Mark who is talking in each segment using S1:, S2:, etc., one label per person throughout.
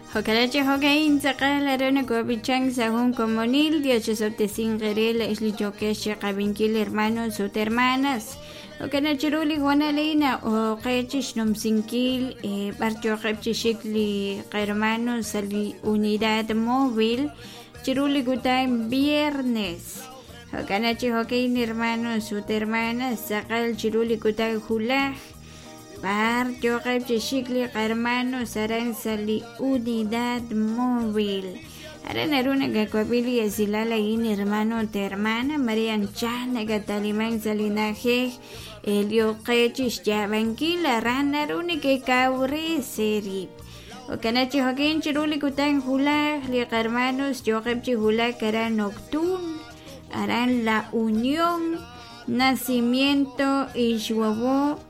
S1: Hokarache hokain sakal arana kobichang sahun comunil 1875 gerela isli choqueche kabinkil hermanos o hermanas. Hokanachiruli guanalina o qechish nomsinkil barcho qepchishikli hermanos sali unidad móvil chiruli gutaim viernes. Hokanachi hokain hermanos o hermanas sakal chiruli gutay hulaj. Barrio Chicli hermano Saran Sali unidad móvil. Aran aruna gakwabili asilala in hermano te hermana Marian Chana Gatalimán Salinaje Elio Quechis Yabanquila Ran aruni que caure seri. O canachi hokin chiruli kutan hula li hermanos Joquepchi hula cara nocturn Aran la unión nacimiento y Ishwabo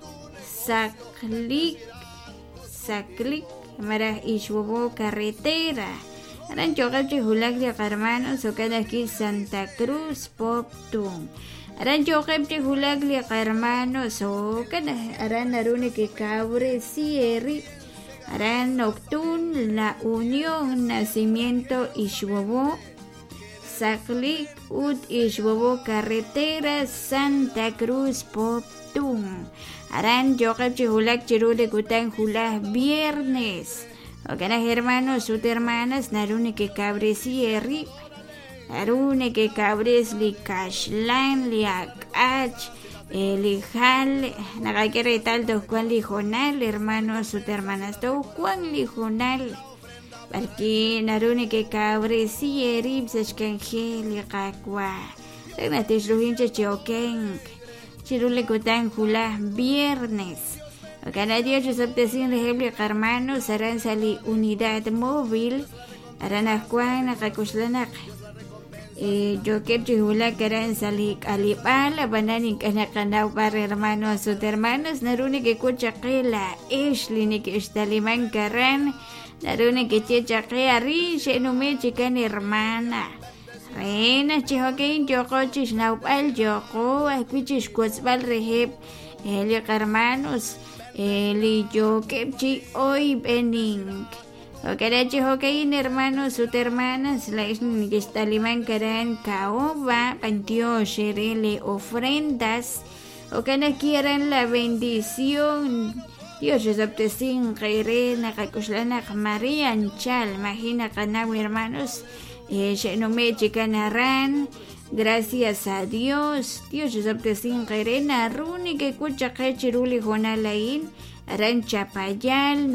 S1: Saklik marah Ishwabo carretera aran choqapchi hulakli hermanos o cada aquí Santa Cruz Poptun aran choqapchi hulakli hermanos o cada aran arune que cabre sieri aran noctun la unión nacimiento Ishwabo Saklik ut Ishwabo carretera Santa Cruz Poptun Aran Joqepchi hulak chirule kutan hulah viernes. O ganas hermanos sus hermanas narune que cabres y narune que cabres li kashlan li akach li hal nagakere tal dos cuan li jonal hermanos sus hermanas dos cuan li jonal. Porque narune que cabres y sashkanje li kakwa. Regnates ruhinche choken. Chirule kutan hula viernes. Cada día yo septesin rehebli hermanos aran sali unidad móvil aran akuan nakakuslanak. Yo kepchi hula karan sali alipala bananin kanakanaw para hermanos sus hermanos narune que kuchakela ishli ni que istaliman karan narune que chechake ari shenume chikan hermana. Reina chihokin yoko chisnaupal yoko akwichis kutzbal reheb eli hermanos eli yo kepchi hoy bening okara chihokin hermanos sus hermanas la isni que estaliman karan caoba pantio sherele ofrendas okana quieran la bendición Dios es aptesin reina kakuslana María Anchal imagina kanaw hermanos no me chicanaran gracias a Dios es aptesin reina runi que cucha kachiruli jonalain aran chapayal